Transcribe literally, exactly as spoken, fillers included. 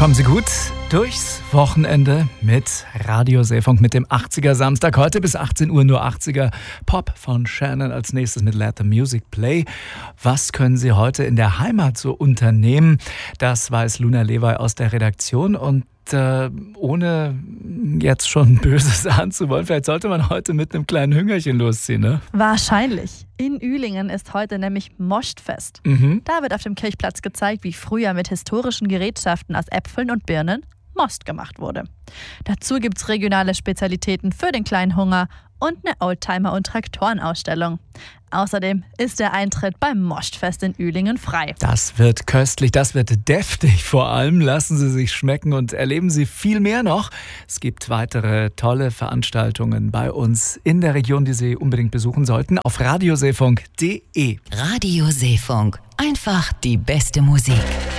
Kommen Sie gut durchs Wochenende mit Radio Seefunk mit dem achtziger Samstag. Heute bis achtzehn Uhr nur achtziger Pop von Shannon. Als nächstes mit Let the Music Play. Was können Sie heute in der Heimat so unternehmen? Das weiß Luna Lewy aus der Redaktion. Und äh, ohne jetzt schon Böses anzuwollen, vielleicht sollte man heute mit einem kleinen Hüngerchen losziehen, ne? Wahrscheinlich. In Ühlingen ist heute nämlich Mostfest. Mhm. Da wird auf dem Kirchplatz gezeigt, wie früher mit historischen Gerätschaften aus Äpfeln und Birnen Most gemacht wurde. Dazu gibt's regionale Spezialitäten für den kleinen Hunger und eine Oldtimer- und Traktorenausstellung. Außerdem ist der Eintritt beim Mostfest in Ühlingen frei. Das wird köstlich, das wird deftig vor allem. Lassen Sie sich schmecken und erleben Sie viel mehr noch. Es gibt weitere tolle Veranstaltungen bei uns in der Region, die Sie unbedingt besuchen sollten. Auf radioseefunk punkt de. Radio Seefunk. Einfach die beste Musik.